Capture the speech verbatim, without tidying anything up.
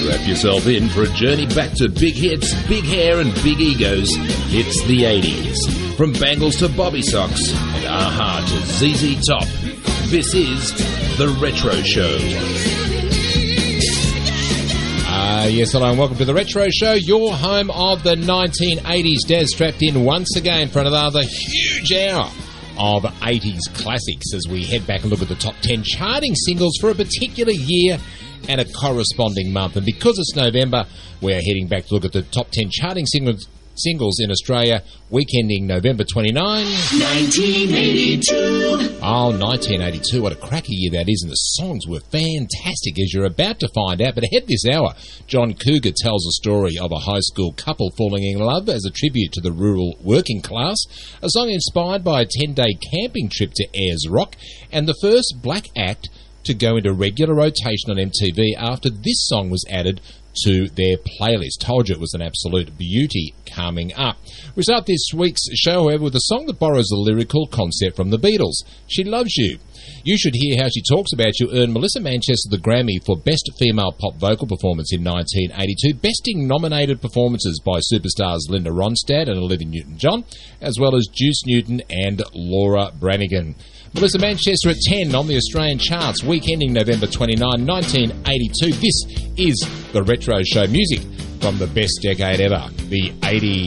Strap yourself in for a journey back to big hits, big hair and big egos. It's the eighties. From Bangles to Bobby Socks and Aha to Z Z Top. This is The Retro Show. Uh, yes, hello and welcome to The Retro Show, your home of the nineteen eighties. Des strapped in once again for another huge hour of eighties classics as we head back and look at the top ten charting singles for a particular year and a corresponding month. And because it's November, we're heading back to look at the top ten charting singles singles in Australia, week ending November twenty-ninth, nineteen eighty-two. Oh, nineteen eighty-two, what a cracker year that is, and the songs were fantastic, as you're about to find out. But ahead this hour, John Cougar tells a story of a high school couple falling in love as a tribute to the rural working class, a song inspired by a ten-day camping trip to Ayers Rock, and the first black act to go into regular rotation on M T V after this song was added to their playlist. Told you it was an absolute beauty coming up. We start this week's show, however, with a song that borrows the lyrical concept from the Beatles, She Loves You. You Should Hear How She Talks About You earned Melissa Manchester the Grammy for Best Female Pop Vocal Performance in nineteen eighty-two, besting nominated performances by superstars Linda Ronstadt and Olivia Newton-John, as well as Juice Newton and Laura Branigan. Melissa Manchester at ten on the Australian charts, week ending November twenty-ninth, nineteen eighty-two. This is The Retro Show, music from the best decade ever, the eighties.